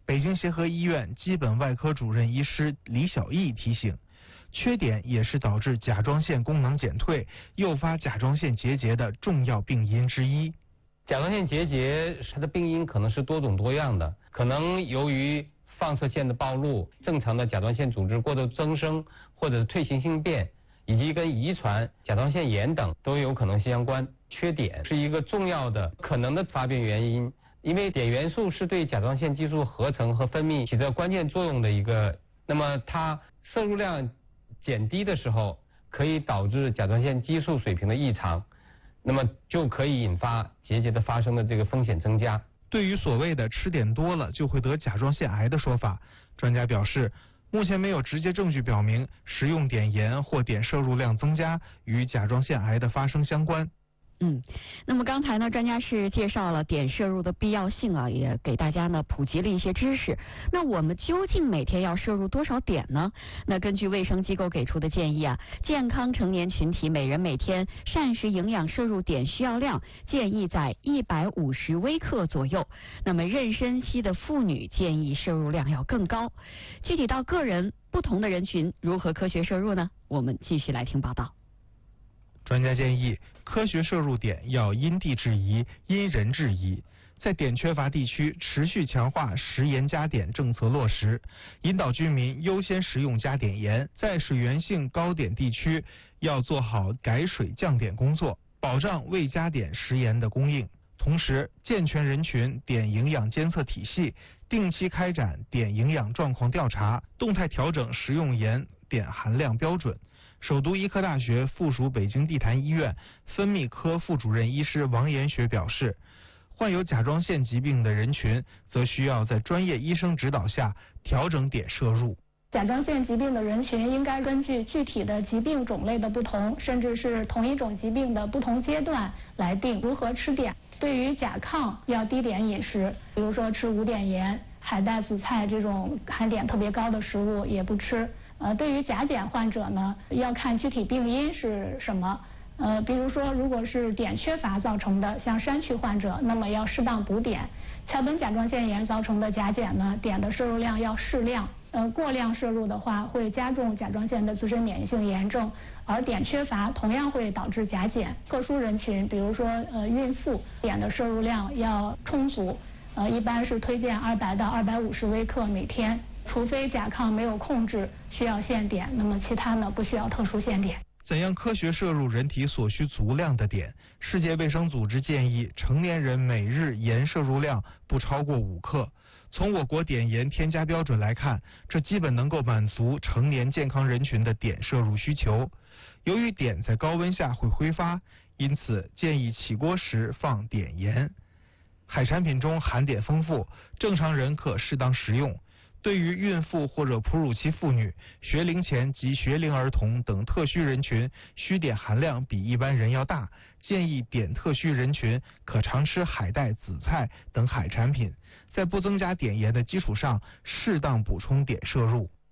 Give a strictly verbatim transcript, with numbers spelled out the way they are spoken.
北京协和医院基本外科主任医师李小艺提醒，缺碘也是导致甲状腺功能减退、诱发甲状腺结节的重要病因之一。 甲状腺结节它的病因可能是多种多样的，可能由于放射线的暴露、正常的甲状腺组织过度增生或者退行性变，以及跟遗传、甲状腺炎等都有可能相关。缺碘是一个重要的可能的发病原因，因为碘元素是对甲状腺激素合成和分泌起着关键作用的一个，那么它摄入量减低的时候，可以导致甲状腺激素水平的异常，那么就可以引发结节的发生的这个风险增加。 对于所谓的吃碘多了就会得甲状腺癌的说法，专家表示，目前没有直接证据表明食用碘盐或碘摄入量增加与甲状腺癌的发生相关。 嗯，那么刚才呢，专家是介绍了碘摄入的必要性啊，也给大家呢普及了一些知识。那我们究竟每天要摄入多少碘呢？那根据卫生机构给出的建议啊，健康成年群体每人每天膳食营养摄入碘需要量建议在一百五十微克左右。那么妊娠期的妇女建议摄入量要更高。具体到个人不同的人群如何科学摄入呢？我们继续来听报道。 专家建议，科学摄入碘要因地制宜、因人制宜，在碘缺乏地区持续强化食盐加碘政策落实，引导居民优先食用加碘盐。在水源性高碘地区，要做好改水降碘工作，保障未加碘食盐的供应。同时，健全人群碘营养监测体系，定期开展碘营养状况调查，动态调整食用盐碘含量标准。首都医科大学附属北京地坛医院分泌科副主任医师王延学表示，患有甲状腺疾病的人群则需要在专业医生指导下调整碘摄入。 甲状腺疾病的人群应该根据具体的疾病种类的不同，甚至是同一种疾病的不同阶段来定如何吃碘。对于甲亢要低碘饮食，比如说吃无碘盐、海带、紫菜这种含碘特别高的食物也不吃。呃，对于甲减患者呢，要看具体病因是什么。呃，比如说，如果是碘缺乏造成的，像山区患者，那么要适当补碘。桥本甲状腺炎造成的甲减呢，碘的摄入量要适量。呃，过量摄入的话，会加重甲状腺的自身免疫性炎症，而碘缺乏同样会导致甲减。特殊人群，比如说呃孕妇，碘的摄入量要充足。呃，一般是推荐二百到二百五十微克每天。除非甲亢没有控制需要限碘，那么其他呢不需要特殊限碘。 怎样科学摄入人体所需足量的碘？世界卫生组织建议成年人每日盐摄入量不超过五克。从我国碘盐添加标准来看，这基本能够满足成年健康人群的碘摄入需求。由于碘在高温下会挥发，因此建议起锅时放碘盐。海产品中含碘丰富，正常人可适当食用。对于孕妇或者哺乳期妇女、学龄前及学龄儿童等特需人群，需碘含量比一般人要大，建议碘特需人群可常吃海带、紫菜等海产品，在不增加碘盐的基础上，适当补充碘摄入。